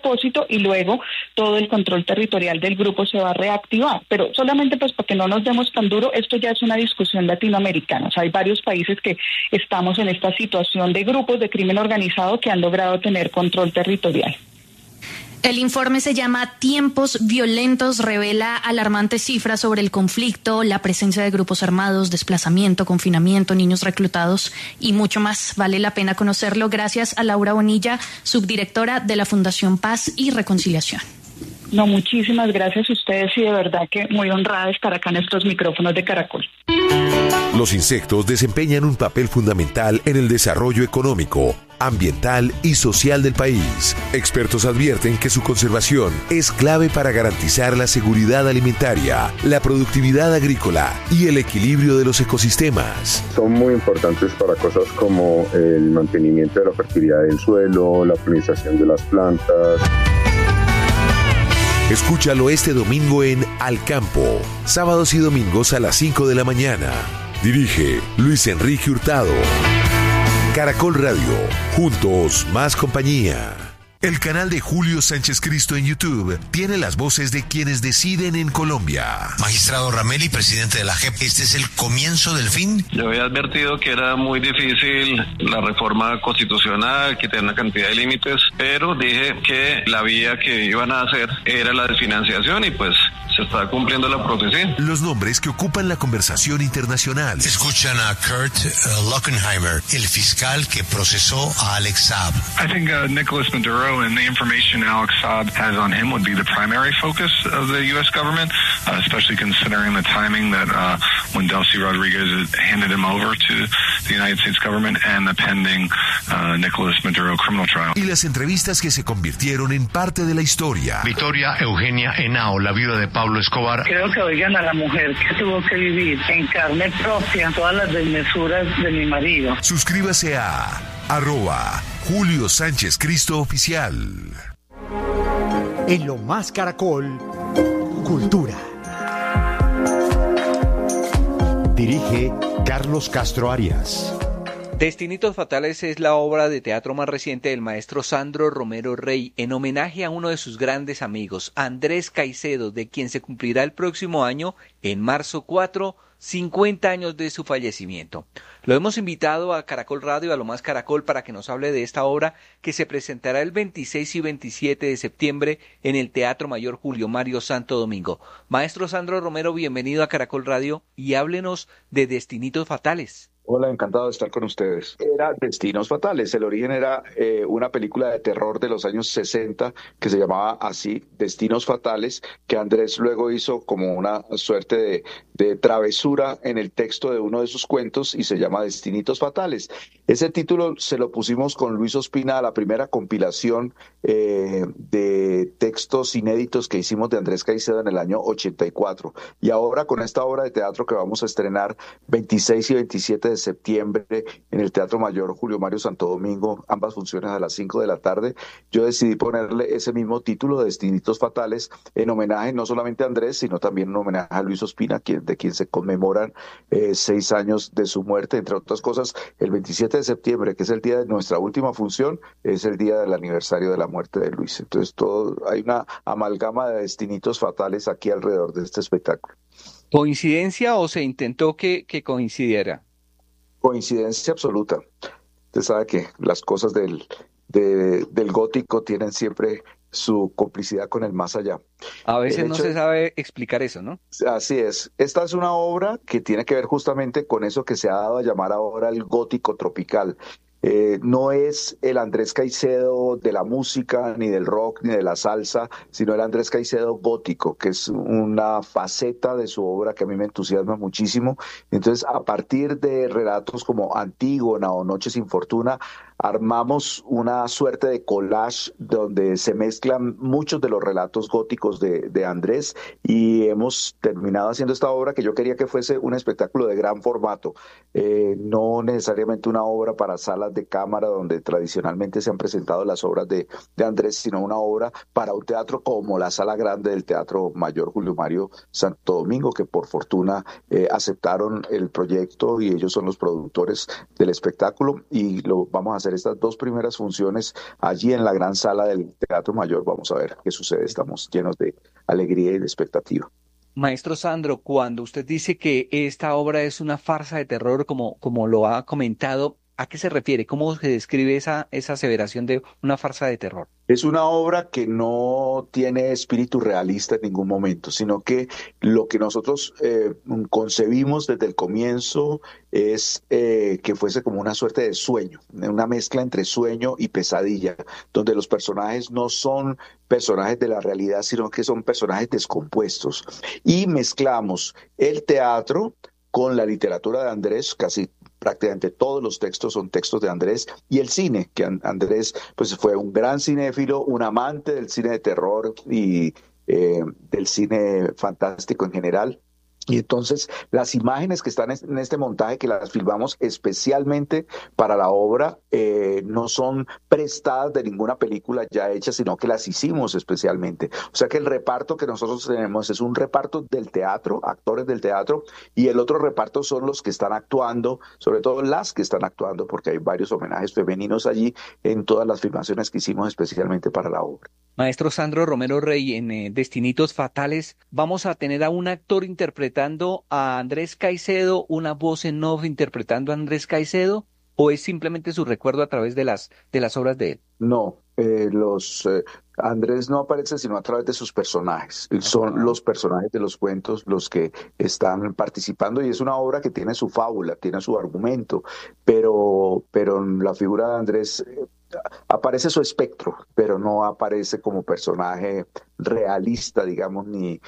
propósito y luego todo el control territorial del grupo se va a reactivar. Pero solamente pues para que no nos demos tan duro, esto ya es una discusión latinoamericana. O sea, hay varios países que estamos en esta situación de grupos de crimen organizado que han logrado tener control territorial. El informe se llama Tiempos Violentos, revela alarmantes cifras sobre el conflicto, la presencia de grupos armados, desplazamiento, confinamiento, niños reclutados y mucho más. Vale la pena conocerlo. Gracias a Laura Bonilla, subdirectora de la Fundación Paz y Reconciliación. No, muchísimas gracias a ustedes y de verdad que muy honrada de estar acá en estos micrófonos de Caracol. Los insectos desempeñan un papel fundamental en el desarrollo económico, ambiental y social del país. Expertos advierten que su conservación es clave para garantizar la seguridad alimentaria, la productividad agrícola y el equilibrio de los ecosistemas. Son muy importantes para cosas como el mantenimiento de la fertilidad del suelo, la polinización de las plantas. Escúchalo este domingo en Al Campo, sábados y domingos a las 5 de la mañana. Dirige Luis Enrique Hurtado. Caracol Radio, juntos más compañía. El canal de Julio Sánchez Cristo en YouTube tiene las voces de quienes deciden en Colombia. Magistrado Rameli, presidente de la JEP, ¿este es el comienzo del fin? Yo había advertido que era muy difícil la reforma constitucional, que tenía una cantidad de límites, pero dije que la vía que iban a hacer era la desfinanciación y pues se está cumpliendo la profecía. Los nombres que ocupan la conversación internacional. Escuchan a Kurt Lockenheimer, el fiscal que procesó a Alex Saab. I think Nicolas Maduro and the information Alex Saab has on him would be the primary focus of the U.S. government, especially considering the timing that when Delcy Rodriguez handed him over to the United States government and the pending Nicolas Maduro criminal trial. Y las entrevistas que se convirtieron en parte de la historia. Victoria Eugenia Henao, la viuda de Pablo Escobar. Creo que oigan a la mujer que tuvo que vivir en carne propia todas las desmesuras de mi marido. Suscríbase a @Julio Sánchez Cristo Oficial. En Lo Más Caracol, Cultura. Dirige Carlos Castro Arias. Destinitos Fatales es la obra de teatro más reciente del maestro Sandro Romero Rey, en homenaje a uno de sus grandes amigos, Andrés Caicedo, de quien se cumplirá el próximo año, en marzo 4, 50 años de su fallecimiento. Lo hemos invitado a Caracol Radio, a Lo Más Caracol, para que nos hable de esta obra que se presentará el 26 y 27 de septiembre en el Teatro Mayor Julio Mario Santo Domingo. Maestro Sandro Romero, bienvenido a Caracol Radio y háblenos de Destinitos Fatales. Hola, encantado de estar con ustedes. Era Destinos Fatales. El origen era una película de terror de los años 60 que se llamaba así, Destinos Fatales, que Andrés luego hizo como una suerte de travesura en el texto de uno de sus cuentos y se llama Destinitos Fatales. Ese título se lo pusimos con Luis Ospina a la primera compilación de textos inéditos que hicimos de Andrés Caicedo en el año 84. Y ahora con esta obra de teatro que vamos a estrenar 26 y 27 de septiembre en el Teatro Mayor Julio Mario Santo Domingo, ambas funciones a las 5 de la tarde, yo decidí ponerle ese mismo título, Destinitos Fatales, en homenaje no solamente a Andrés, sino también en homenaje a Luis Ospina, de quien se conmemoran 6 años de su muerte. Entre otras cosas, el 27 de septiembre, que es el día de nuestra última función, es el día del aniversario de la muerte de Luis. Entonces hay una amalgama de Destinitos Fatales aquí alrededor de este espectáculo. ¿Coincidencia o se intentó que coincidiera? Coincidencia absoluta. Usted sabe que las cosas del gótico tienen siempre su complicidad con el más allá. A veces no se sabe explicar eso, ¿no? Así es. Esta es una obra que tiene que ver justamente con eso que se ha dado a llamar ahora el gótico tropical. No es el Andrés Caicedo de la música, ni del rock, ni de la salsa, sino el Andrés Caicedo gótico, que es una faceta de su obra que a mí me entusiasma muchísimo. Entonces, a partir de relatos como Antígona o Noche sin Fortuna, armamos una suerte de collage donde se mezclan muchos de los relatos góticos de Andrés y hemos terminado haciendo esta obra que yo quería que fuese un espectáculo de gran formato, no necesariamente una obra para salas de cámara donde tradicionalmente se han presentado las obras de Andrés, sino una obra para un teatro como la Sala Grande del Teatro Mayor Julio Mario Santo Domingo, que por fortuna aceptaron el proyecto y ellos son los productores del espectáculo y lo vamos a hacer hacer estas 2 primeras funciones allí en la gran sala del Teatro Mayor. Vamos a ver qué sucede. Estamos llenos de alegría y de expectativa. Maestro Sandro, cuando usted dice que esta obra es una farsa de terror, como lo ha comentado, ¿a qué se refiere? ¿Cómo se describe esa aseveración de una farsa de terror? Es una obra que no tiene espíritu realista en ningún momento, sino que lo que nosotros concebimos desde el comienzo es que fuese como una suerte de sueño, una mezcla entre sueño y pesadilla, donde los personajes no son personajes de la realidad, sino que son personajes descompuestos. Y mezclamos el teatro con la literatura de Andrés, casi prácticamente todos los textos son textos de Andrés, y el cine, que Andrés pues fue un gran cinéfilo, un amante del cine de terror y del cine fantástico en general. Y entonces las imágenes que están en este montaje, que las filmamos especialmente para la obra, no son prestadas de ninguna película ya hecha, sino que las hicimos especialmente. O sea que el reparto que nosotros tenemos es un reparto del teatro, actores del teatro, y el otro reparto son los que están actuando, sobre todo las que están actuando, porque hay varios homenajes femeninos allí en todas las filmaciones que hicimos especialmente para la obra. Maestro Sandro Romero Rey, en Destinitos Fatales, ¿vamos a tener a un actor interpretando a Andrés Caicedo, una voz en off interpretando a Andrés Caicedo, o es simplemente su recuerdo a través de las obras de él? No, Andrés no aparece sino a través de sus personajes. Son los personajes de los cuentos los que están participando, y es una obra que tiene su fábula, tiene su argumento, pero en la figura de Andrés aparece su espectro, pero no aparece como personaje realista, digamos, ni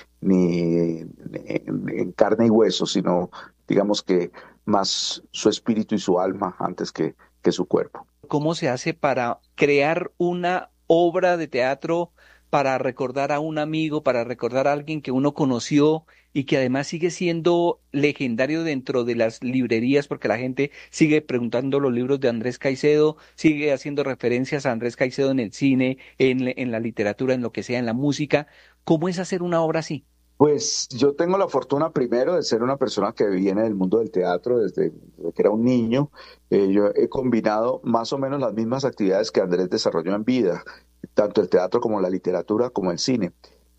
en carne y hueso, sino digamos que más su espíritu y su alma antes que su cuerpo. ¿Cómo se hace para crear una obra de teatro, para recordar a un amigo, para recordar a alguien que uno conoció y que además sigue siendo legendario dentro de las librerías, porque la gente sigue preguntando los libros de Andrés Caicedo, sigue haciendo referencias a Andrés Caicedo en el cine, en la literatura, en lo que sea, en la música? ¿Cómo es hacer una obra así? Pues yo tengo la fortuna primero de ser una persona que viene del mundo del teatro desde que era un niño. Yo he combinado más o menos las mismas actividades que Andrés desarrolló en vida, tanto el teatro como la literatura como el cine.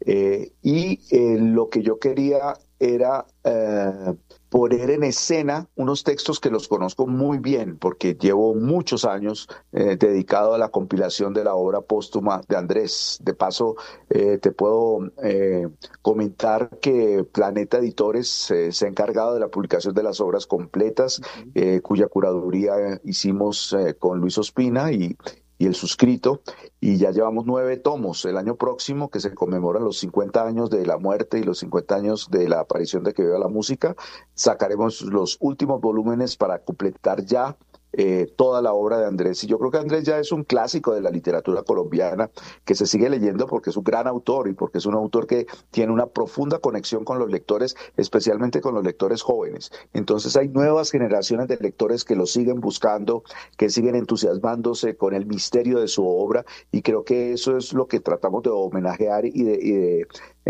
Lo que yo quería era poner en escena unos textos que los conozco muy bien, porque llevo muchos años dedicado a la compilación de la obra póstuma de Andrés. De paso, te puedo comentar que Planeta Editores se ha encargado de la publicación de las obras completas, cuya curaduría hicimos con Luis Ospina y el suscrito, y ya llevamos 9 tomos. El año próximo, que se conmemoran los 50 años de la muerte y los 50 años de la aparición de Que Viva la Música, sacaremos los últimos volúmenes para completar ya toda la obra de Andrés. Y yo creo que Andrés ya es un clásico de la literatura colombiana que se sigue leyendo porque es un gran autor y porque es un autor que tiene una profunda conexión con los lectores, especialmente con los lectores jóvenes. Entonces hay nuevas generaciones de lectores que lo siguen buscando, que siguen entusiasmándose con el misterio de su obra, y creo que eso es lo que tratamos de homenajear y de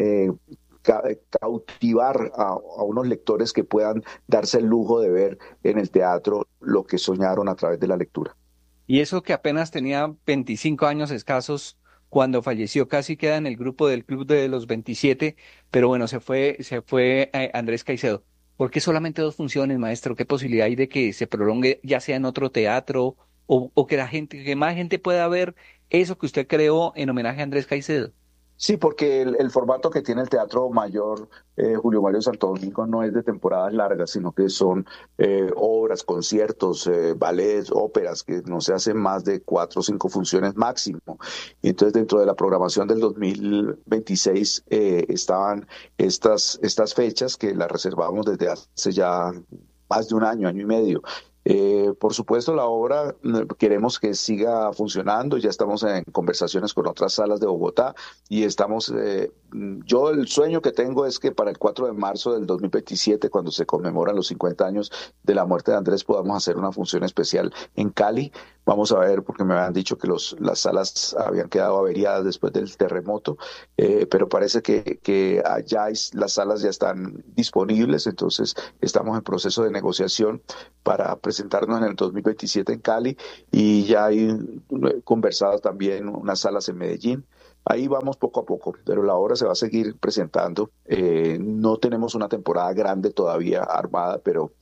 cautivar a unos lectores que puedan darse el lujo de ver en el teatro lo que soñaron a través de la lectura. Y eso que apenas tenía 25 años escasos cuando falleció, casi queda en el grupo del club de los 27, pero bueno, se fue Andrés Caicedo. ¿Por qué solamente 2 funciones, maestro? ¿Qué posibilidad hay de que se prolongue, ya sea en otro teatro, o que más gente pueda ver eso que usted creó en homenaje a Andrés Caicedo? Sí, porque el formato que tiene el Teatro Mayor Julio Mario Santo Domingo no es de temporadas largas, sino que son obras, conciertos, ballets, óperas, que no se hacen más de 4 o 5 funciones máximo. Y entonces dentro de la programación del 2026 estaban estas fechas que las reservamos desde hace ya más de un año, año y medio. Por supuesto, la obra queremos que siga funcionando. Ya estamos en conversaciones con otras salas de Bogotá y estamos yo el sueño que tengo es que para el 4 de marzo del 2027, cuando se conmemoran los 50 años de la muerte de Andrés, podamos hacer una función especial en Cali. Vamos a ver, porque me habían dicho que las salas habían quedado averiadas después del terremoto, pero parece que allá las salas ya están disponibles, entonces estamos en proceso de negociación para presentarnos en el 2027 en Cali, y ya hay conversado también unas salas en Medellín. Ahí vamos poco a poco, pero la obra se va a seguir presentando. No tenemos una temporada grande todavía armada,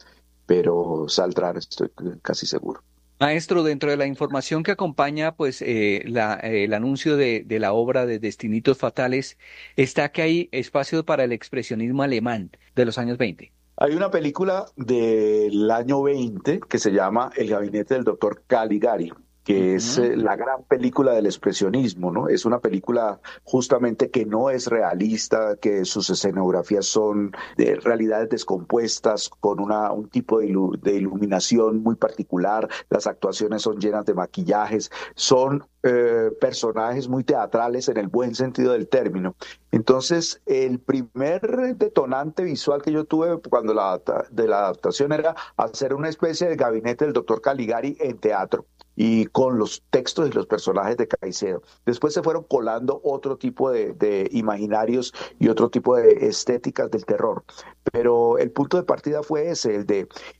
pero saldrá, estoy casi seguro. Maestro, dentro de la información que acompaña pues el anuncio de la obra de Destinitos Fatales, está que hay espacio para el expresionismo alemán de los años 20. Hay una película del año 20 que se llama El gabinete del doctor Caligari, que es la gran película del expresionismo, ¿no? Es una película justamente que no es realista, que sus escenografías son de realidades descompuestas, con un tipo de iluminación muy particular, las actuaciones son llenas de maquillajes, son personajes muy teatrales en el buen sentido del término. Entonces, el primer detonante visual que yo tuve cuando de la adaptación era hacer una especie de gabinete del doctor Caligari en teatro, y con los textos y los personajes de Caicedo. Después se fueron colando otro tipo de imaginarios y otro tipo de estéticas del terror. Pero el punto de partida fue ese, el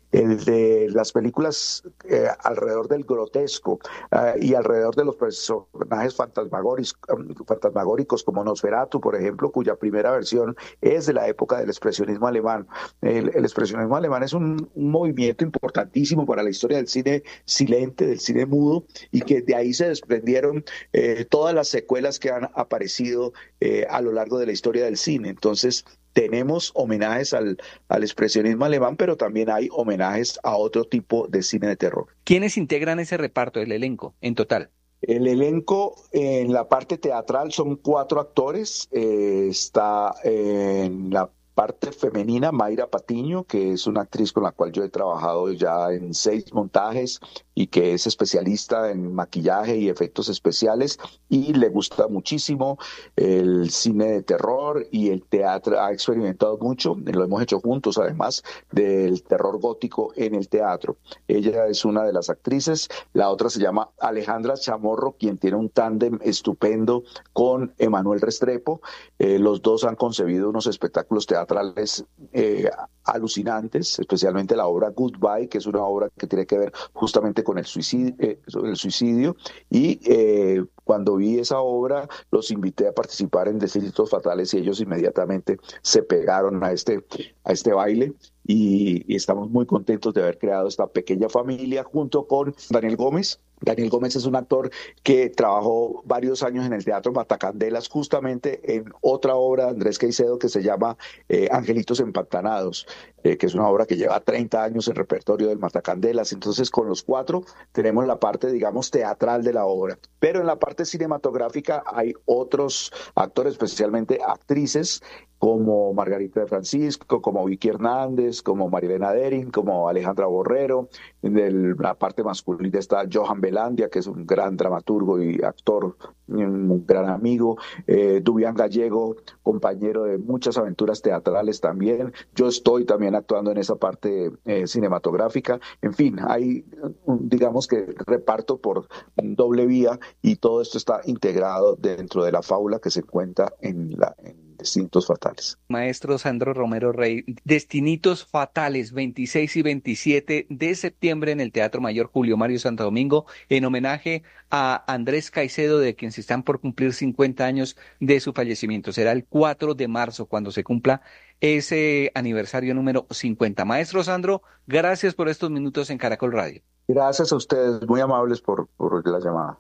de las películas alrededor del grotesco y alrededor de los personajes fantasmagóricos como Nosferatu, por ejemplo, cuya primera versión es de la época del expresionismo alemán. El expresionismo alemán es un movimiento importantísimo para la historia del cine silente, del cine mudo, y que de ahí se desprendieron todas las secuelas que han aparecido a lo largo de la historia del cine. Entonces, tenemos homenajes al expresionismo alemán, pero también hay homenajes a otro tipo de cine de terror. ¿Quiénes integran ese reparto, el elenco, en total? El elenco en la parte teatral son 4 actores. Está en la parte femenina Mayra Patiño, que es una actriz con la cual yo he trabajado ya en 6 montajes y que es especialista en maquillaje y efectos especiales, y le gusta muchísimo el cine de terror y el teatro. Ha experimentado mucho, lo hemos hecho juntos además, del terror gótico en el teatro. Ella es una de las actrices. La otra se llama Alejandra Chamorro, quien tiene un tándem estupendo con Emanuel Restrepo. Los dos han concebido unos espectáculos teatrales alucinantes, especialmente la obra Goodbye, que es una obra que tiene que ver justamente con el suicidio, y cuando vi esa obra los invité a participar en Destinitos Fatales, y ellos inmediatamente se pegaron a este baile, y estamos muy contentos de haber creado esta pequeña familia junto con Daniel Gómez. Daniel Gómez es un actor que trabajó varios años en el Teatro Matacandelas, justamente en otra obra de Andrés Caicedo que se llama Angelitos Empantanados, que es una obra que lleva 30 años en repertorio del Matacandelas. Entonces, con los 4 tenemos la parte, digamos, teatral de la obra. Pero en la parte cinematográfica hay otros actores, especialmente actrices, como Margarita de Francisco, como Vicky Hernández, como Marilena Dering, como Alejandra Borrero. En la parte masculina está Johan Belandia, que es un gran dramaturgo y actor, un gran amigo. Dubián Gallego, compañero de muchas aventuras teatrales también. Yo estoy también actuando en esa parte cinematográfica. En fin, hay, digamos que reparto por doble vía, y todo esto está integrado dentro de la fábula que se cuenta en Destinitos Fatales. Maestro Sandro Romero Rey, Destinitos Fatales, 26 y 27 de septiembre en el Teatro Mayor Julio Mario Santo Domingo, en homenaje a Andrés Caicedo, de quien se están por cumplir 50 años de su fallecimiento. Será el 4 de marzo cuando se cumpla ese aniversario número 50. Maestro Sandro, gracias por estos minutos en Caracol Radio. Gracias a ustedes, muy amables por la llamada.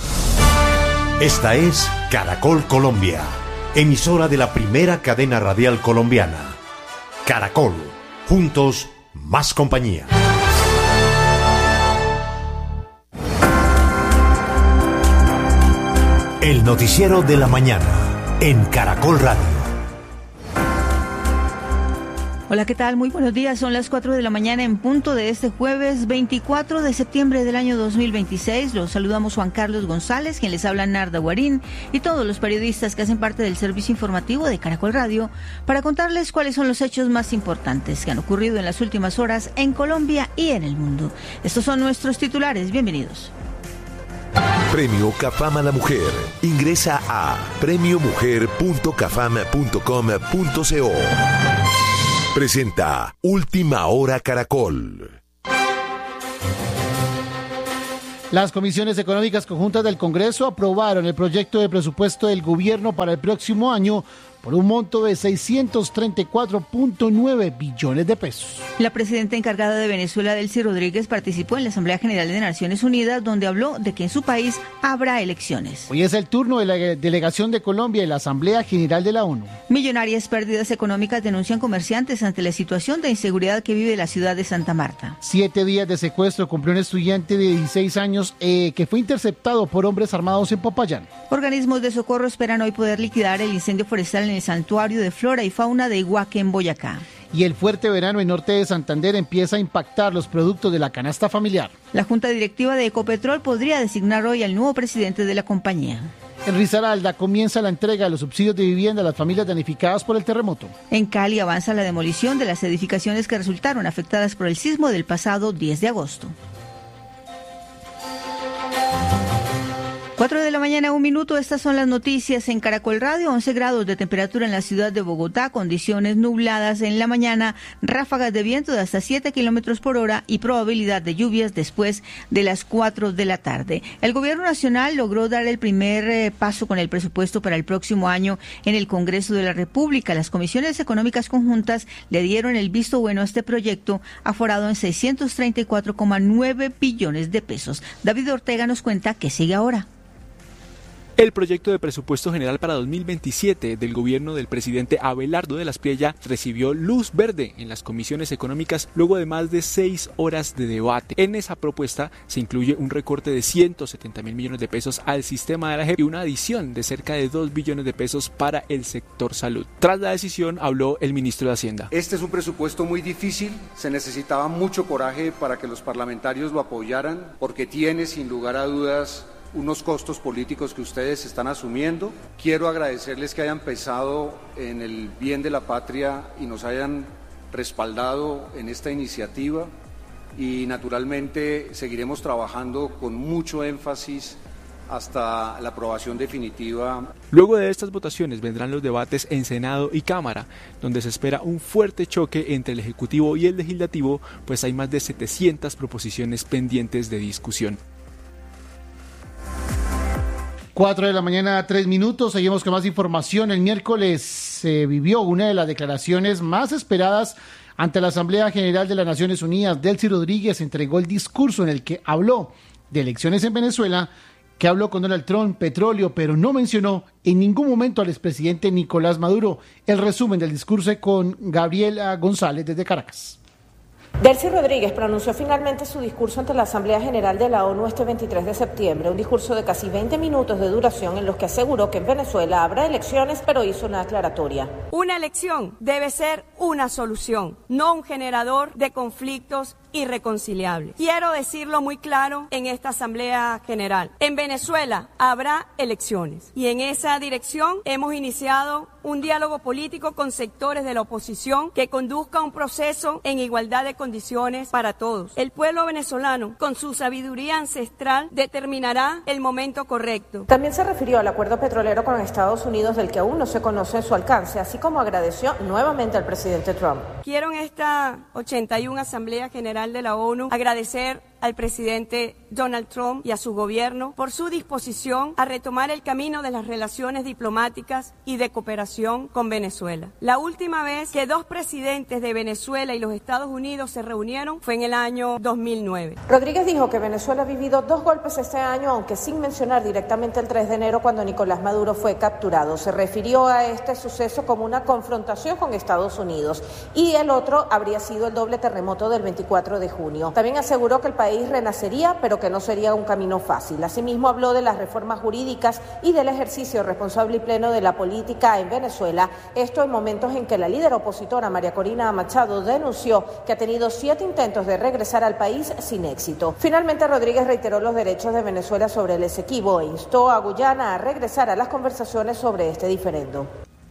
Esta es Caracol Colombia, emisora de la primera cadena radial colombiana. Caracol, juntos más compañía. El noticiero de la mañana en Caracol Radio. Hola, ¿qué tal? Muy buenos días. Son las 4 de la mañana en punto de este jueves 24 de septiembre del año 2026. Los saludamos Juan Carlos González, quien les habla Narda Guarín, y todos los periodistas que hacen parte del servicio informativo de Caracol Radio para contarles cuáles son los hechos más importantes que han ocurrido en las últimas horas en Colombia y en el mundo. Estos son nuestros titulares. Bienvenidos. Premio CAFAM a la Mujer. Ingresa a premiomujer.cafam.com.co. Presenta Última Hora Caracol. Las comisiones económicas conjuntas del Congreso aprobaron el proyecto de presupuesto del gobierno para el próximo año por un monto de 634.9 billones de pesos. La presidenta encargada de Venezuela, Delcy Rodríguez, participó en la Asamblea General de Naciones Unidas, donde habló de que en su país habrá elecciones. Hoy es el turno de la delegación de Colombia en la Asamblea General de la ONU. Millonarias pérdidas económicas denuncian comerciantes ante la situación de inseguridad que vive la ciudad de Santa Marta. 7 días de secuestro cumplió un estudiante de 16 años que fue interceptado por hombres armados en Popayán. Organismos de socorro esperan hoy poder liquidar el incendio forestal en el Santuario de Flora y Fauna de Iguaque, en Boyacá. Y el fuerte verano en norte de Santander empieza a impactar los productos de la canasta familiar. La Junta Directiva de Ecopetrol podría designar hoy al nuevo presidente de la compañía. En Risaralda comienza la entrega de los subsidios de vivienda a las familias damnificadas por el terremoto. En Cali avanza la demolición de las edificaciones que resultaron afectadas por el sismo del pasado 10 de agosto. 4 de la mañana, 1 minuto. Estas son las noticias en Caracol Radio. 11 grados de temperatura en la ciudad de Bogotá, condiciones nubladas en la mañana, ráfagas de viento de hasta 7 kilómetros por hora y probabilidad de lluvias después de las 4 de la tarde. El gobierno nacional logró dar el primer paso con el presupuesto para el próximo año en el Congreso de la República. Las comisiones económicas conjuntas le dieron el visto bueno a este proyecto, aforado en 634,9 billones de pesos. David Ortega nos cuenta qué sigue ahora. El proyecto de presupuesto general para 2027 del gobierno del presidente Abelardo de la Espriella recibió luz verde en las comisiones económicas luego de más de 6 horas de debate. En esa propuesta se incluye un recorte de 170.000 millones de pesos al sistema de la JEP y una adición de cerca de 2 billones de pesos para el sector salud. Tras la decisión habló el ministro de Hacienda. Este es un presupuesto muy difícil, se necesitaba mucho coraje para que los parlamentarios lo apoyaran, porque tiene sin lugar a dudas unos costos políticos que ustedes están asumiendo. Quiero agradecerles que hayan pensado en el bien de la patria y nos hayan respaldado en esta iniciativa, y naturalmente seguiremos trabajando con mucho énfasis hasta la aprobación definitiva. Luego de estas votaciones vendrán los debates en Senado y Cámara, donde se espera un fuerte choque entre el Ejecutivo y el Legislativo, pues hay más de 700 proposiciones pendientes de discusión. 4 de la mañana, 3 minutos. Seguimos con más información. El miércoles se vivió una de las declaraciones más esperadas ante la Asamblea General de las Naciones Unidas. Delcy Rodríguez entregó el discurso en el que habló de elecciones en Venezuela, que habló con Donald Trump, petróleo, pero no mencionó en ningún momento al expresidente Nicolás Maduro. El resumen del discurso con Gabriela González desde Caracas. Delcy Rodríguez pronunció finalmente su discurso ante la Asamblea General de la ONU este 23 de septiembre, un discurso de casi 20 minutos de duración en los que aseguró que en Venezuela habrá elecciones, pero hizo una aclaratoria. Una elección debe ser una solución, no un generador de conflictos irreconciliables. Quiero decirlo muy claro en esta Asamblea General. En Venezuela habrá elecciones y en esa dirección hemos iniciado un diálogo político con sectores de la oposición que conduzca a un proceso en igualdad de condiciones para todos. El pueblo venezolano, con su sabiduría ancestral, determinará el momento correcto. También se refirió al acuerdo petrolero con Estados Unidos, del que aún no se conoce su alcance, así como agradeció nuevamente al presidente Trump. Quiero en esta 81 Asamblea General de la ONU agradecer al presidente Donald Trump y a su gobierno por su disposición a retomar el camino de las relaciones diplomáticas y de cooperación con Venezuela. La última vez que 2 presidentes de Venezuela y los Estados Unidos se reunieron fue en el año 2009. Rodríguez dijo que Venezuela ha vivido 2 golpes este año, aunque sin mencionar directamente el 3 de enero cuando Nicolás Maduro fue capturado. Se refirió a este suceso como una confrontación con Estados Unidos, y el otro habría sido el doble terremoto del 24 de junio. También aseguró que el país país renacería, pero que no sería un camino fácil. Asimismo, habló de las reformas jurídicas y del ejercicio responsable y pleno de la política en Venezuela, esto en momentos en que la líder opositora María Corina Machado denunció que ha tenido 7 intentos de regresar al país sin éxito. Finalmente, Rodríguez reiteró los derechos de Venezuela sobre el Esequibo e instó a Guyana a regresar a las conversaciones sobre este diferendo.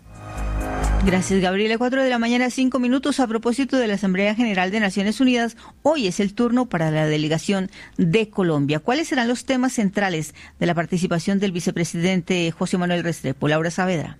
Gracias, Gabriela. 4 de la mañana, 5 minutos. A propósito de la Asamblea General de Naciones Unidas, hoy es el turno para la delegación de Colombia. ¿Cuáles serán los temas centrales de la participación del vicepresidente José Manuel Restrepo? Laura Saavedra.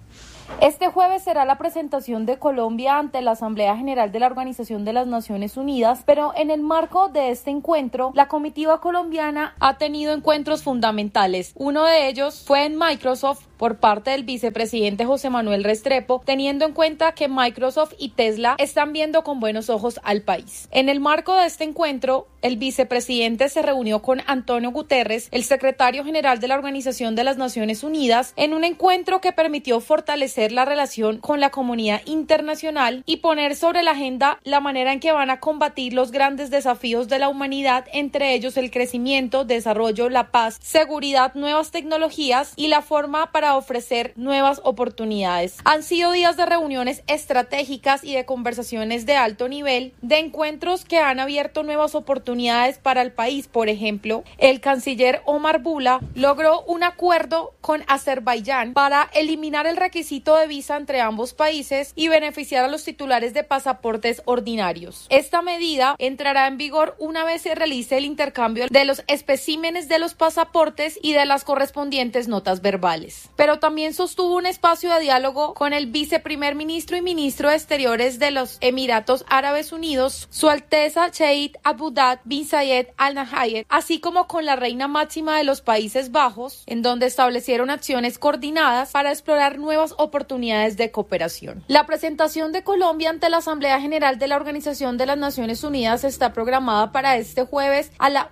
Este jueves será la presentación de Colombia ante la Asamblea General de la Organización de las Naciones Unidas, pero en el marco de este encuentro, la comitiva colombiana ha tenido encuentros fundamentales. Uno de ellos fue en Microsoft por parte del vicepresidente José Manuel Restrepo, teniendo en cuenta que Microsoft y Tesla están viendo con buenos ojos al país. En el marco de este encuentro, el vicepresidente se reunió con Antonio Guterres, el secretario general de la Organización de las Naciones Unidas, en un encuentro que permitió fortalecer la relación con la comunidad internacional y poner sobre la agenda la manera en que van a combatir los grandes desafíos de la humanidad, entre ellos el crecimiento, desarrollo, la paz, seguridad, nuevas tecnologías y la forma para ofrecer nuevas oportunidades. Han sido días de reuniones estratégicas y de conversaciones de alto nivel, de encuentros que han abierto nuevas oportunidades para el país. Por ejemplo, el canciller Omar Bula logró un acuerdo con Azerbaiyán para eliminar el requisito de visa entre ambos países y beneficiar a los titulares de pasaportes ordinarios. Esta medida entrará en vigor una vez se realice el intercambio de los especímenes de los pasaportes y de las correspondientes notas verbales. Pero también sostuvo un espacio de diálogo con el viceprimer ministro y ministro de Exteriores de los Emiratos Árabes Unidos, Su Alteza Sheikh Abdullah bin Zayed Al Nahyan, así como con la reina máxima de los Países Bajos, en donde establecieron acciones coordinadas para explorar nuevas oportunidades de cooperación. La presentación de Colombia ante la Asamblea General de la Organización de las Naciones Unidas está programada para este jueves a la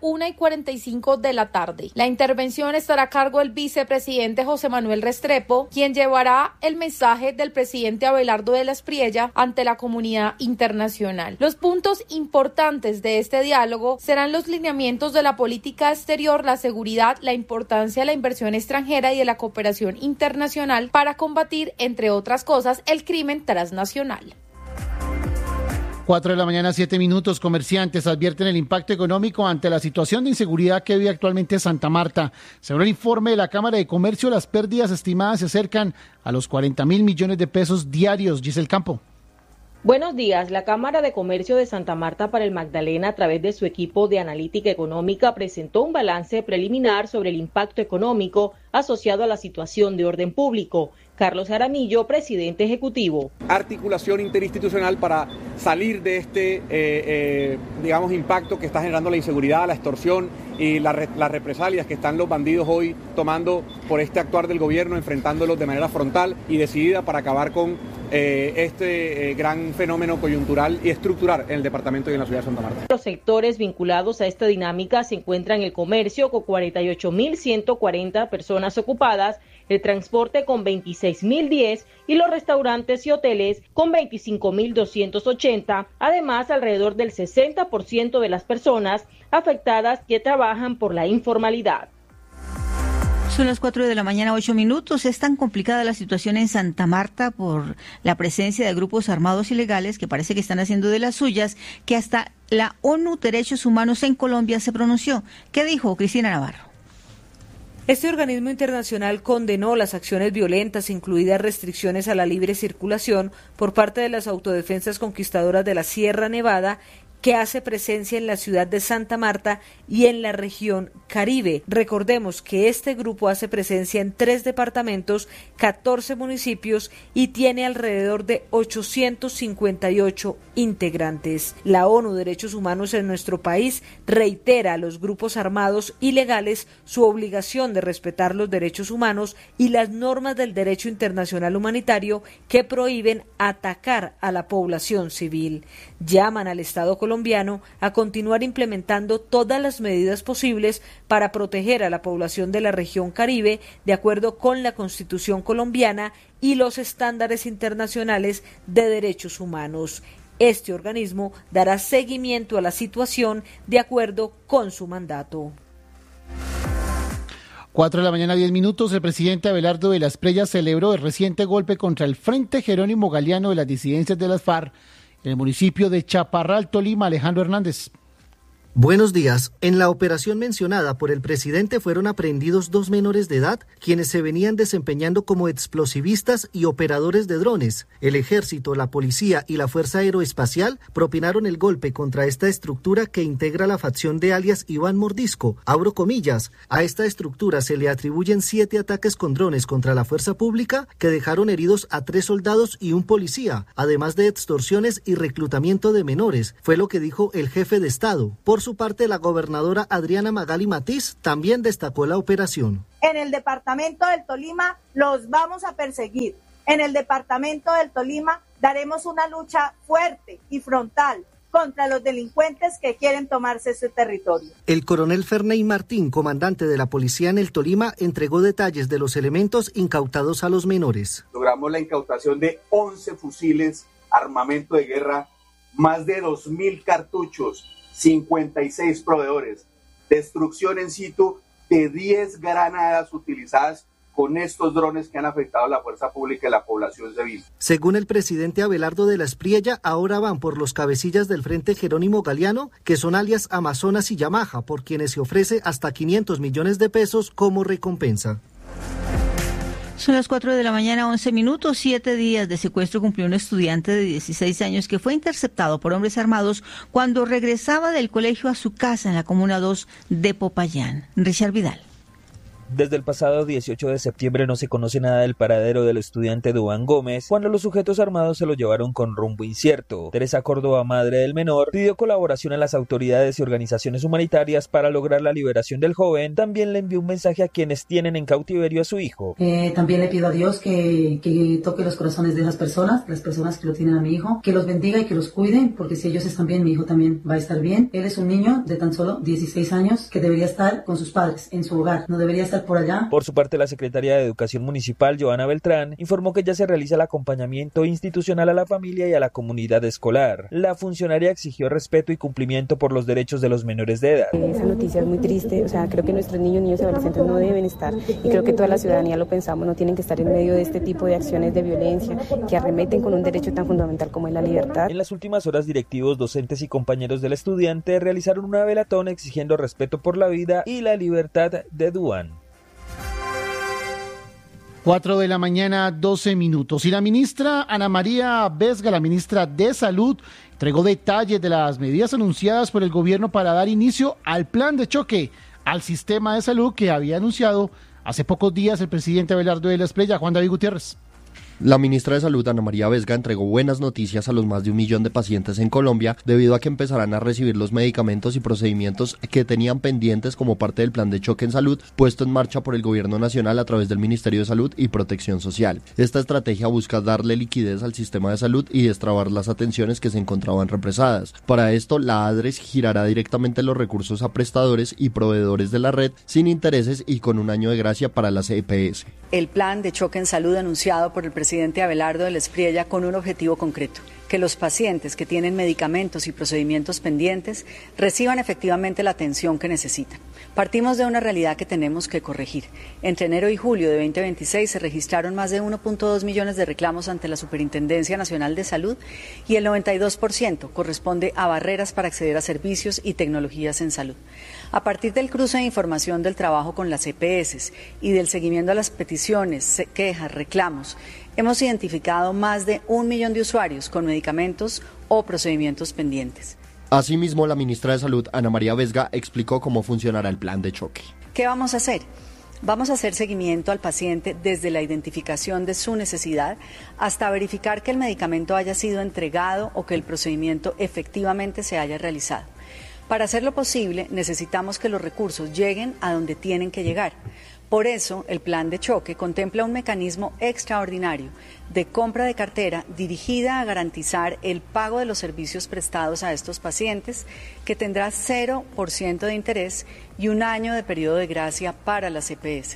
1:45 de la tarde. La intervención estará a cargo del vicepresidente José Manuel Restrepo, quien llevará el mensaje del presidente Abelardo de la Espriella ante la comunidad internacional. Los puntos importantes de este diálogo serán los lineamientos de la política exterior, la seguridad, la importancia de la inversión extranjera y de la cooperación internacional para combatir, entre otras cosas, el crimen transnacional. 4 de la mañana, 7 minutos. Comerciantes advierten el impacto económico ante la situación de inseguridad que vive actualmente Santa Marta. Según el informe de la Cámara de Comercio, las pérdidas estimadas se acercan a los 40.000 millones de pesos diarios. Giselle Campo. Buenos días. La Cámara de Comercio de Santa Marta para el Magdalena, a través de su equipo de analítica económica, presentó un balance preliminar sobre el impacto económico asociado a la situación de orden público. Carlos Jaramillo, presidente ejecutivo. Articulación interinstitucional para salir de este, impacto que está generando la inseguridad, la extorsión y las represalias que están los bandidos hoy tomando por este actuar del gobierno, enfrentándolos de manera frontal y decidida para acabar con este gran fenómeno coyuntural y estructural en el departamento y en la ciudad de Santa Marta. Los sectores vinculados a esta dinámica se encuentran el comercio con 48.140 personas ocupadas, el transporte con 26.010 y los restaurantes y hoteles con 25.280. Además, alrededor del 60% de las personas afectadas que trabajan por la informalidad. Son las 4 de la mañana, 8 minutos. Es tan complicada la situación en Santa Marta por la presencia de grupos armados ilegales que parece que están haciendo de las suyas, que hasta la ONU Derechos Humanos en Colombia se pronunció. ¿Qué dijo Cristina Navarro? Este organismo internacional condenó las acciones violentas, incluidas restricciones a la libre circulación por parte de las autodefensas conquistadoras de la Sierra Nevada, que hace presencia en la ciudad de Santa Marta y en la región Caribe. Recordemos que este grupo hace presencia en 3 departamentos, 14 municipios y tiene alrededor de 858 integrantes. La ONU Derechos Humanos en nuestro país reitera a los grupos armados ilegales su obligación de respetar los derechos humanos y las normas del derecho internacional humanitario que prohíben atacar a la población civil. Llaman al Estado colombiano a continuar implementando todas las medidas posibles para proteger a la población de la región Caribe de acuerdo con la Constitución colombiana y los estándares internacionales de derechos humanos. Este organismo dará seguimiento a la situación de acuerdo con su mandato. 4 de la mañana, 10 minutos. El presidente Abelardo de la Espriella celebró el reciente golpe contra el Frente Jerónimo Galeano de las disidencias de las FARC en el municipio de Chaparral, Tolima. Alejandro Hernández. Buenos días. En la operación mencionada por el presidente fueron aprehendidos 2 menores de edad, quienes se venían desempeñando como explosivistas y operadores de drones. El ejército, la policía y la Fuerza Aeroespacial propinaron el golpe contra esta estructura que integra la facción de alias Iván Mordisco. Abro comillas. A esta estructura se le atribuyen 7 ataques con drones contra la fuerza pública que dejaron heridos a 3 soldados y un policía, además de extorsiones y reclutamiento de menores, fue lo que dijo el jefe de Estado. Por su parte, la gobernadora Adriana Magali Matiz también destacó la operación. En el departamento del Tolima los vamos a perseguir. En el departamento del Tolima daremos una lucha fuerte y frontal contra los delincuentes que quieren tomarse ese territorio. El coronel Ferney Martín, comandante de la policía en el Tolima, entregó detalles de los elementos incautados a los menores. Logramos la incautación de 11 fusiles, armamento de guerra, más de 2.000 cartuchos, 56 proveedores, destrucción en situ de 10 granadas utilizadas con estos drones que han afectado a la fuerza pública y la población civil. Según el presidente Abelardo de la Espriella, ahora van por los cabecillas del Frente Jerónimo Galeano, que son alias Amazonas y Yamaha, por quienes se ofrece hasta 500 millones de pesos como recompensa. Son las 4 de la mañana, 11 minutos. 7 días de secuestro cumplió un estudiante de 16 años que fue interceptado por hombres armados cuando regresaba del colegio a su casa en la Comuna 2 de Popayán. Richard Vidal. Desde el pasado 18 de septiembre no se conoce nada del paradero del estudiante Duván Gómez, cuando los sujetos armados se lo llevaron con rumbo incierto. Teresa Córdoba, madre del menor, pidió colaboración a las autoridades y organizaciones humanitarias para lograr la liberación del joven. También le envió un mensaje a quienes tienen en cautiverio a su hijo. También le pido a Dios que toque los corazones de las personas que lo tienen a mi hijo, que los bendiga y que los cuide, porque si ellos están bien, mi hijo también va a estar bien. Él es un niño de tan solo 16 años que debería estar con sus padres, en su hogar, no debería estar por allá. Por su parte, la secretaria de Educación Municipal, Joana Beltrán, informó que ya se realiza el acompañamiento institucional a la familia y a la comunidad escolar. La funcionaria exigió respeto y cumplimiento por los derechos de los menores de edad. Esa noticia es muy triste, creo que nuestros niños y adolescentes no deben estar, y creo que toda la ciudadanía lo pensamos, no tienen que estar en medio de este tipo de acciones de violencia que arremeten con un derecho tan fundamental como es la libertad. En las últimas horas, directivos, docentes y compañeros del estudiante realizaron una velatón exigiendo respeto por la vida y la libertad de Duván. 4 de la mañana, 12 minutos. Y la ministra Ana María Vesga, la ministra de Salud, entregó detalles de las medidas anunciadas por el gobierno para dar inicio al plan de choque al sistema de salud que había anunciado hace pocos días el presidente Abelardo de la Espriella. Juan David Gutiérrez. La ministra de Salud, Ana María Vesga, entregó buenas noticias a los más de 1 millón de pacientes en Colombia debido a que empezarán a recibir los medicamentos y procedimientos que tenían pendientes como parte del plan de choque en salud puesto en marcha por el Gobierno Nacional a través del Ministerio de Salud y Protección Social. Esta estrategia busca darle liquidez al sistema de salud y destrabar las atenciones que se encontraban represadas. Para esto, la ADRES girará directamente los recursos a prestadores y proveedores de la red sin intereses y con 1 año de gracia para las EPS. El plan de choque en salud anunciado por el presidente Abelardo de la Espriella con un objetivo concreto: que los pacientes que tienen medicamentos y procedimientos pendientes reciban efectivamente la atención que necesitan. Partimos de una realidad que tenemos que corregir. Entre enero y julio de 2026 se registraron más de 1.2 millones de reclamos ante la Superintendencia Nacional de Salud y el 92% corresponde a barreras para acceder a servicios y tecnologías en salud. A partir del cruce de información del trabajo con las EPS y del seguimiento a las peticiones, quejas, reclamos, hemos identificado más de 1 millón de usuarios con medicamentos o procedimientos pendientes. Asimismo, la ministra de Salud, Ana María Vesga, explicó cómo funcionará el plan de choque. ¿Qué vamos a hacer? Vamos a hacer seguimiento al paciente desde la identificación de su necesidad hasta verificar que el medicamento haya sido entregado o que el procedimiento efectivamente se haya realizado. Para hacerlo posible, necesitamos que los recursos lleguen a donde tienen que llegar. Por eso, el plan de choque contempla un mecanismo extraordinario de compra de cartera dirigida a garantizar el pago de los servicios prestados a estos pacientes, que tendrá 0% de interés y 1 año de periodo de gracia para las EPS.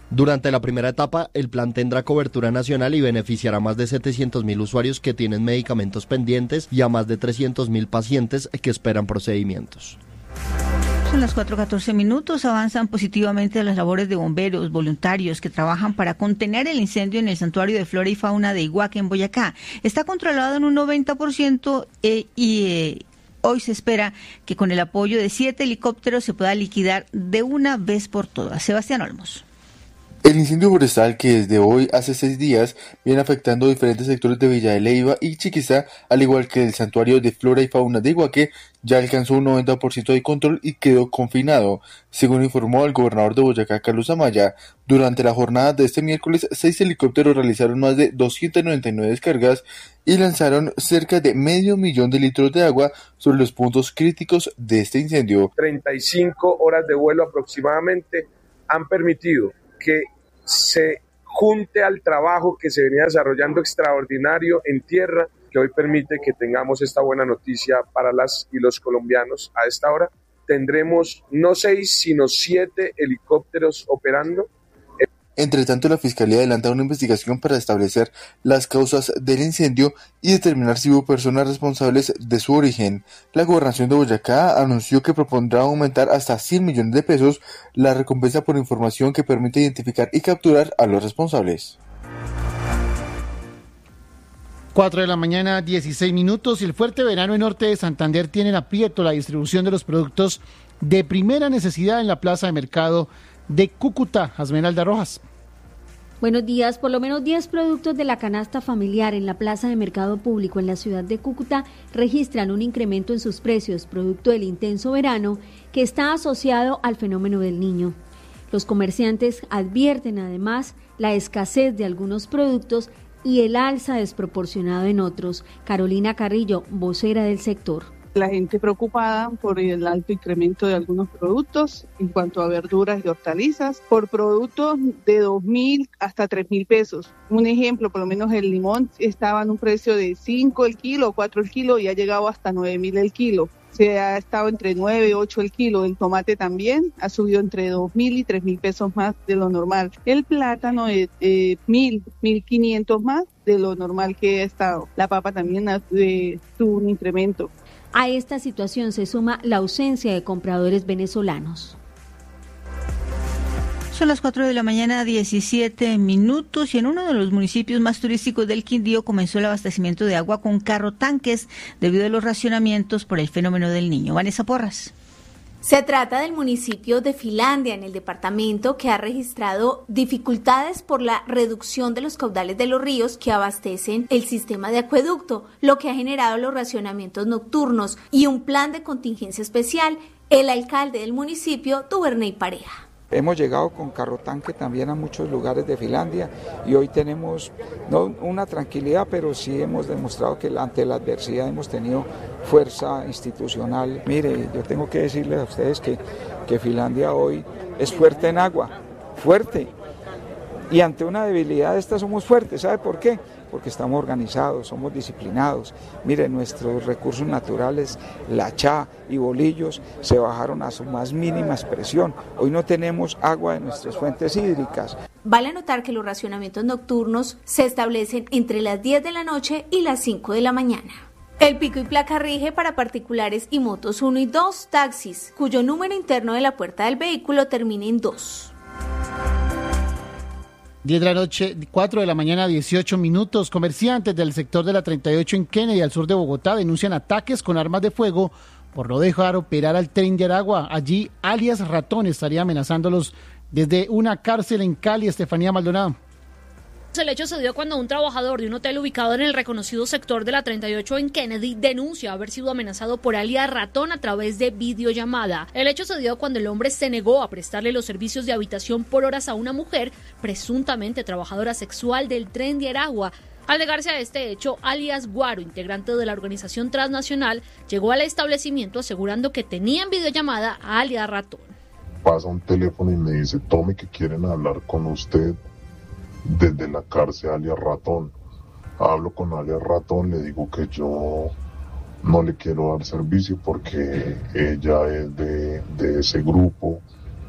Durante la primera etapa, el plan tendrá cobertura nacional y beneficiará a más de 700.000 usuarios que tienen medicamentos pendientes y a más de 300.000 pacientes que esperan procedimientos. Son las 4:14 minutos. Avanzan positivamente las labores de bomberos voluntarios que trabajan para contener el incendio en el Santuario de Flora y Fauna de Iguaque, en Boyacá. Está controlado en un 90% y hoy se espera que con el apoyo de 7 helicópteros se pueda liquidar de una vez por todas. Sebastián Olmos. El incendio forestal que desde hoy hace 6 días viene afectando diferentes sectores de Villa de Leyva y Chiquizá, al igual que el Santuario de Flora y Fauna de Iguaque, ya alcanzó un 90% de control y quedó confinado, según informó el gobernador de Boyacá, Carlos Amaya. Durante la jornada de este miércoles, 6 helicópteros realizaron más de 299 descargas y lanzaron cerca de 500.000 de litros de agua sobre los puntos críticos de este incendio. 35 horas de vuelo aproximadamente han permitido que se junte al trabajo que se venía desarrollando extraordinario en tierra, que hoy permite que tengamos esta buena noticia para las y los colombianos. A esta hora tendremos no 6, sino 7 helicópteros operando. Entre tanto, la Fiscalía adelanta una investigación para establecer las causas del incendio y determinar si hubo personas responsables de su origen. La Gobernación de Boyacá anunció que propondrá aumentar hasta 100 millones de pesos la recompensa por información que permite identificar y capturar a los responsables. 4 de la mañana, 16 minutos, y el fuerte verano en norte de Santander tiene en aprieto la distribución de los productos de primera necesidad en la plaza de mercado de Cúcuta. Esmeralda Rojas. Buenos días. Por lo menos 10 productos de la canasta familiar en la plaza de mercado público en la ciudad de Cúcuta registran un incremento en sus precios, producto del intenso verano que está asociado al fenómeno del Niño. Los comerciantes advierten además la escasez de algunos productos y el alza desproporcionado en otros. Carolina Carrillo, vocera del sector. La gente preocupada por el alto incremento de algunos productos en cuanto a verduras y hortalizas, por productos de 2.000 hasta 3.000 pesos. Un ejemplo, por lo menos el limón estaba en un precio de 5 el kilo, 4 el kilo y ha llegado hasta 9.000 el kilo. Se ha estado entre 9 y 8 el kilo. El tomate también ha subido entre 2.000 y 3.000 pesos más de lo normal. El plátano de 1.000, 1.500 más de lo normal que ha estado. La papa también tuvo un incremento. A esta situación se suma la ausencia de compradores venezolanos. Son las 4 de la mañana, 17 minutos, y en uno de los municipios más turísticos del Quindío comenzó el abastecimiento de agua con carro tanques debido a los racionamientos por el fenómeno del Niño. Vanessa Porras. Se trata del municipio de Filandia, en el departamento, que ha registrado dificultades por la reducción de los caudales de los ríos que abastecen el sistema de acueducto, lo que ha generado los racionamientos nocturnos y un plan de contingencia especial. El alcalde del municipio, Duvernay Pareja. Hemos llegado con carro tanque también a muchos lugares de Finlandia y hoy tenemos no una tranquilidad, pero sí hemos demostrado que ante la adversidad hemos tenido fuerza institucional. Mire, yo tengo que decirles a ustedes que Finlandia hoy es fuerte en agua, fuerte. Y ante una debilidad de esta somos fuertes. ¿Sabe por qué? Porque estamos organizados, somos disciplinados. Mire, nuestros recursos naturales, la chá y bolillos, se bajaron a su más mínima expresión. Hoy no tenemos agua de nuestras fuentes hídricas. Vale notar que los racionamientos nocturnos se establecen entre las 10 de la noche y las 5 de la mañana. El pico y placa rige para particulares y motos 1 y 2, taxis, cuyo número interno de la puerta del vehículo termine en 2. 10 de la noche, 4 de la mañana, 18 minutos. Comerciantes del sector de la 38 en Kennedy, al sur de Bogotá, denuncian ataques con armas de fuego por no dejar operar al tren de Aragua. Allí, alias Ratón estaría amenazándolos desde una cárcel en Cali. Estefanía Maldonado. El hecho se dio cuando un trabajador de un hotel ubicado en el reconocido sector de la 38 en Kennedy denuncia haber sido amenazado por alias Ratón a través de videollamada. El hecho se dio cuando el hombre se negó a prestarle los servicios de habitación por horas a una mujer, presuntamente trabajadora sexual del tren de Aragua. Al negarse a este hecho, alias Guaro, integrante de la organización transnacional, llegó al establecimiento asegurando que tenía en videollamada a alias Ratón. Pasa un teléfono y me dice: tome, que quieren hablar con usted desde la cárcel, alias Ratón. Hablo con alias Ratón, le digo que yo no le quiero dar servicio porque ella es de ese grupo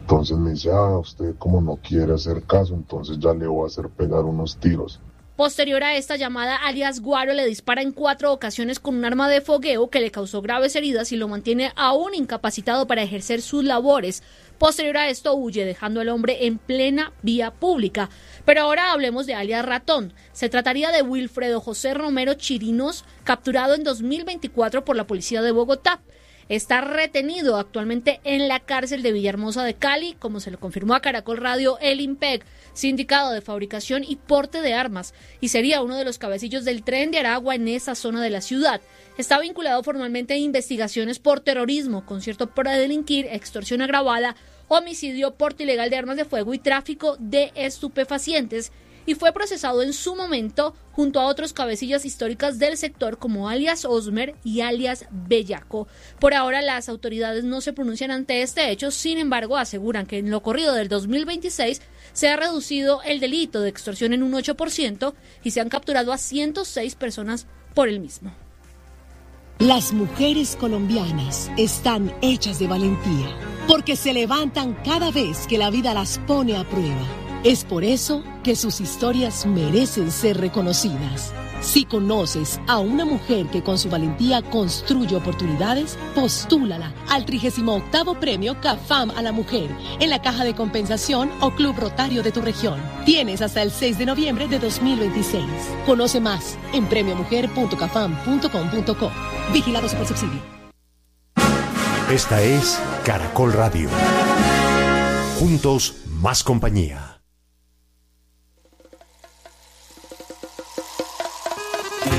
Entonces me dice, usted como no quiere hacer caso, entonces ya le voy a hacer pegar unos tiros. Posterior a esta llamada, alias Guaro le dispara en 4 ocasiones con un arma de fogueo que le causó graves heridas y lo mantiene aún incapacitado para ejercer sus labores. Posterior a esto huye, dejando al hombre en plena vía pública. Pero ahora hablemos de alias Ratón. Se trataría de Wilfredo José Romero Chirinos, capturado en 2024 por la policía de Bogotá. Está retenido actualmente en la cárcel de Villahermosa de Cali, como se lo confirmó a Caracol Radio el IMPEC, Sindicato de Fabricación y Porte de Armas, y sería uno de los cabecillos del Tren de Aragua en esa zona de la ciudad. Está vinculado formalmente a investigaciones por terrorismo, concierto para delinquir, extorsión agravada, homicidio, porte ilegal de armas de fuego y tráfico de estupefacientes, y fue procesado en su momento junto a otros cabecillas históricas del sector como alias Osmer y alias Bellaco. Por ahora las autoridades no se pronuncian ante este hecho, sin embargo aseguran que en lo corrido del 2026 se ha reducido el delito de extorsión en un 8% y se han capturado a 106 personas por el mismo. Las mujeres colombianas están hechas de valentía, porque se levantan cada vez que la vida las pone a prueba. Es por eso que sus historias merecen ser reconocidas. Si conoces a una mujer que con su valentía construye oportunidades, postúlala al 38º Premio CAFAM a la Mujer en la Caja de Compensación o Club Rotario de tu región. Tienes hasta el 6 de noviembre de 2026. Conoce más en premiomujer.cafam.com.co. Vigilado Supersubsidio. Esta es Caracol Radio. Juntos, más compañía.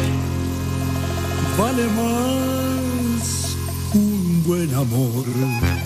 Vale más un buen amor